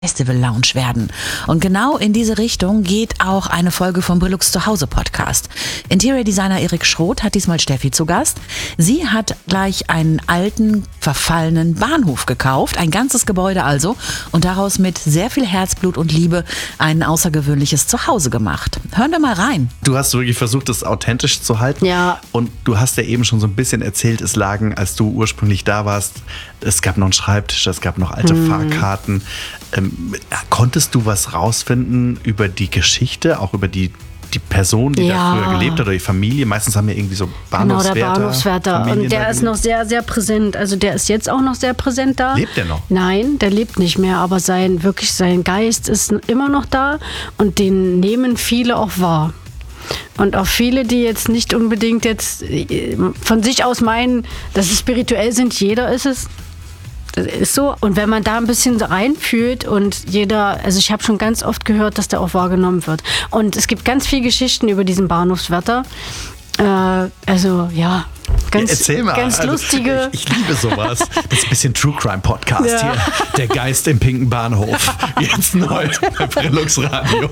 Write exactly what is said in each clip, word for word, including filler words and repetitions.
Festival Lounge werden. Und genau in diese Richtung geht auch eine Folge vom Brillux Zuhause Podcast. Interior Designer Erik Schroth hat diesmal Steffi zu Gast. Sie hat gleich einen alten, verfallenen Bahnhof gekauft, ein ganzes Gebäude also, und daraus mit sehr viel Herzblut und Liebe ein außergewöhnliches Zuhause gemacht. Hören wir mal rein. Du hast wirklich versucht, das authentisch zu halten. Ja. Und du hast ja eben schon so ein bisschen erzählt, es lagen, als du ursprünglich da warst, es gab noch einen Schreibtisch, es gab noch alte mhm. Fahrkarten. Ähm, konntest du was rausfinden über die Geschichte, auch über die, die Person, die ja. da früher gelebt hat oder die Familie? Meistens haben wir irgendwie so Bahnhofswärter. Genau, der Bahnhofswärter. Familien Und der ist noch sehr, sehr präsent. Also der ist jetzt auch noch sehr präsent da. Lebt der noch? Nein, der lebt nicht mehr. Aber sein, wirklich sein Geist ist immer noch da. Und den nehmen viele auch wahr. Und auch viele, die jetzt nicht unbedingt jetzt von sich aus meinen, dass sie spirituell sind, jeder ist es. Das ist so. Und wenn man da ein bisschen reinfühlt und jeder, also ich habe schon ganz oft gehört, dass der auch wahrgenommen wird. Und es gibt ganz viele Geschichten über diesen Bahnhofswärter. Äh, also ja, ganz, ja, erzähl mal. ganz lustige. Also, ich, ich liebe sowas. Das ist ein bisschen True Crime Podcast ja. hier. Der Geist im pinken Bahnhof. Jetzt neu bei Brillux Radio.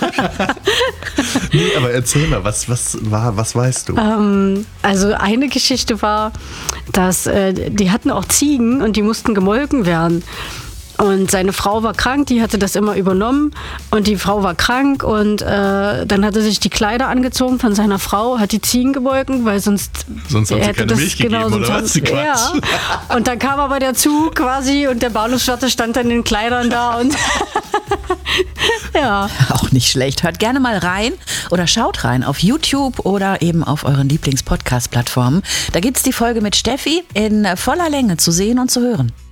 Nee, aber erzähl mal, was, was, war, was weißt du? Ähm, also eine Geschichte war, dass äh, die hatten auch Ziegen und die mussten gemolken werden. Und seine Frau war krank, die hatte das immer übernommen und die Frau war krank und äh, dann hat er sich die Kleider angezogen von seiner Frau, hat die Ziegen gemolken, weil sonst, sonst hat sie hätte keine das Milch genau gegeben, oder was? Ja. Und dann kam aber der Zug quasi und der Bahnhofswärter stand dann in den Kleidern da und ja. Auch nicht schlecht. Hört gerne mal rein oder schaut rein auf YouTube oder eben auf euren Lieblings-Podcast-Plattformen. Da gibt's die Folge mit Steffi in voller Länge zu sehen und zu hören.